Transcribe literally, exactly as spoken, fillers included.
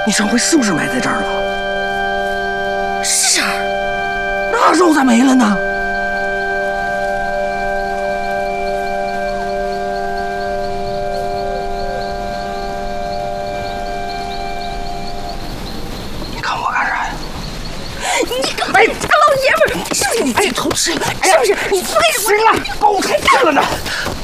你上回是不是埋在这儿了？是。那肉咋没了呢？你看我干啥呀？ 你个哎，大老爷们儿，是不是你自己偷吃了？是不是你为什么？ 行了，狗才吃了呢！